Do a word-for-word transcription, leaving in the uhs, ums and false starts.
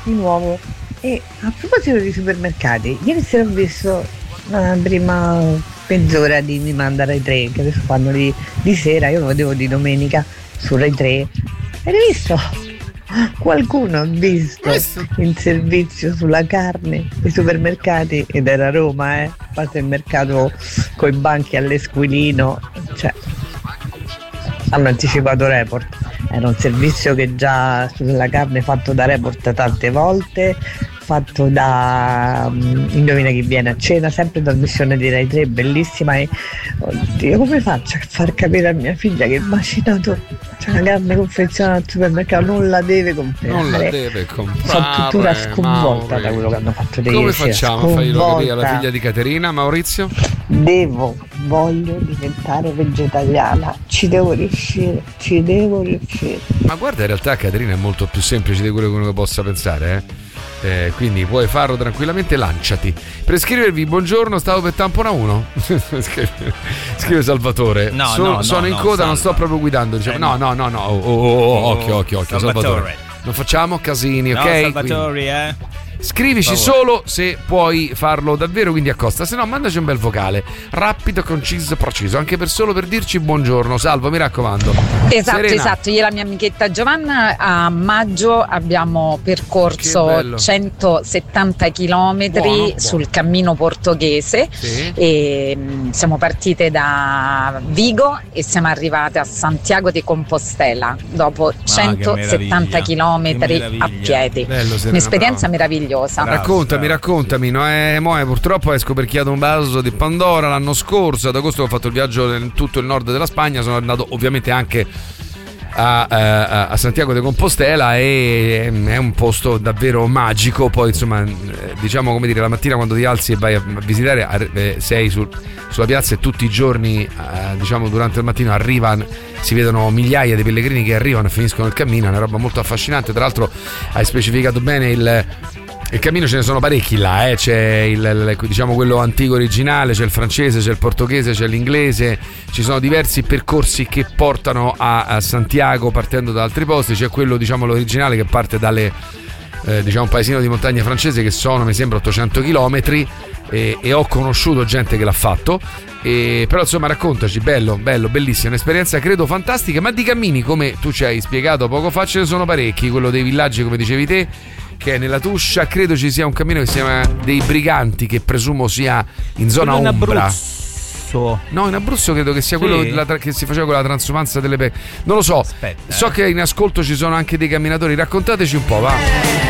di nuovo. E a proposito di supermercati, ieri sera ho visto la prima mezz'ora di Mi Manda Rai tre, che adesso fanno di, di sera, io lo vedevo di domenica su Rai tre. Hai visto? Qualcuno ha visto il servizio sulla carne dei supermercati, ed era Roma, eh? A parte il mercato coi banchi all'Esquilino, cioè hanno anticipato Report. Era un servizio che già sulla carne fatto da Report tante volte, fatto da um, Indovina chi viene a cena, sempre trasmissione di Rai tre, bellissima. E oddio, come faccio a far capire a mia figlia che il macinato, cioè la carne confezionata al supermercato non la deve comprare? Non la deve comprare. Sono tuttora sconvolta Mauri. Da quello che hanno fatto dei Come facciamo a farglielo capire alla figlia di Caterina, Maurizio? Devo, voglio diventare vegetariana, ci devo riuscire, ci devo riuscire. Ma guarda, in realtà Caterina è molto più semplice di quello che uno possa pensare, eh? Eh, quindi puoi farlo tranquillamente, lanciati. Per iscrivervi, buongiorno, stavo per tampona uno. Scrive Salvatore. No, so, no, sono no, in no, coda, salva. non sto proprio guidando. Diciamo, eh, no, no, no, no. Oh, oh, oh, oh, occhio, occhio, occhio, Salvatore. Salvatore. Non facciamo casini, No, ok? Salvatore, Quindi eh. scrivici solo se puoi farlo davvero, quindi accosta, se no mandaci un bel vocale rapido, conciso, preciso, anche per solo per dirci buongiorno. Salvo, mi raccomando. Esatto, Serena. esatto. Io e la mia amichetta Giovanna a maggio abbiamo percorso centosettanta chilometri Buono, buono. sul cammino portoghese. Sì. E mh, siamo partite da Vigo e siamo arrivate a Santiago de Compostela dopo centosettanta chilometri a piedi. Bello, Serena, Un'esperienza bravo. meravigliosa. Bravo, Raccontami, bravo, raccontami, no? Eh, mo, eh, purtroppo esco per Chiado un vaso di Pandora l'anno scorso, ad agosto ho fatto il viaggio in tutto il nord della Spagna, sono andato ovviamente anche a, a, a Santiago de Compostela e è un posto davvero magico. Poi insomma, diciamo, come dire, la mattina quando ti alzi e vai a visitare, eh, sei sul, sulla piazza e tutti i giorni, eh, diciamo durante il mattino arrivano, si vedono migliaia di pellegrini che arrivano e finiscono il cammino, è una roba molto affascinante. Tra l'altro hai specificato bene il Il cammino, ce ne sono parecchi là, eh. C'è il, il, diciamo quello antico originale, c'è il francese, c'è il portoghese, c'è l'inglese, ci sono diversi percorsi che portano a, a Santiago partendo da altri posti, c'è quello, diciamo, l'originale che parte dalle eh, diciamo paesino di montagna francese che sono, mi sembra, ottocento chilometri e, e ho conosciuto gente che l'ha fatto. E, però insomma raccontaci, bello, bello, bellissima, un'esperienza credo fantastica. Ma di cammini, come tu ci hai spiegato poco fa, ce ne sono parecchi. Quello dei villaggi, come dicevi te, che è nella Tuscia, credo ci sia un cammino che si chiama dei Briganti, che presumo sia in zona Quello in ombra. Abruzzo. No, in Abruzzo credo che sia quello Sì. della tra- che si faceva con la transumanza delle pecore. Non lo so. Aspetta, So eh. che in ascolto ci sono anche dei camminatori. Raccontateci un po', va.